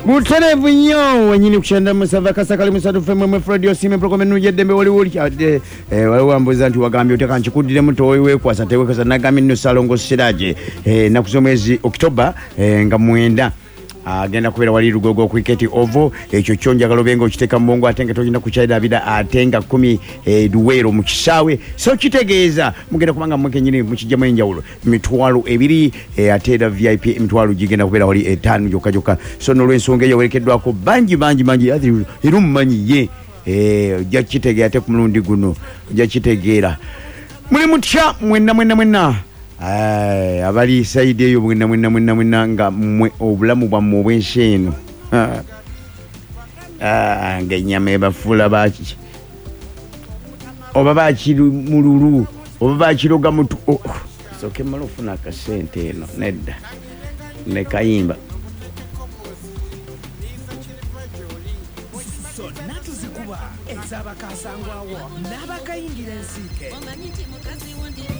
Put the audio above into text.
Buterevu nnyo wenyini kushanda musava kasakali musatu femme mu radio sime programe nuje dembe wali wambuza nti wagambye oteka nchikudire muto wewe kwasa tewe kwasa nagambye no salongo siraje na kusomezi Oktoba nga mwenda agenda kubera wali Lugogo cricket ovo ekyo kyonja galobengo kiteka mbongo atenge tojina kuchaida bida atenga 10 duwero mu kishawe so kitegeeza mugenda kubanga mweke nyini mu kijama enjawulo mitwalo ebiri atera VIP mitwalo jigenda kubera wali 5 joka so no lwensonge yawerekedwa ko banji irummanyi ye ja kitegera te ku mulundi guno ja kitegeera muli mutya mwenna abali saidi eyo mwenna nga mwe obulamu bwa mu bwensheno ngenyame bafula baki oba baki mululu oba baki roga mutu soke malofuna ka sente eno nedda ne kayimba so natuzikuba ezabakasangwawo nabakayingira ensike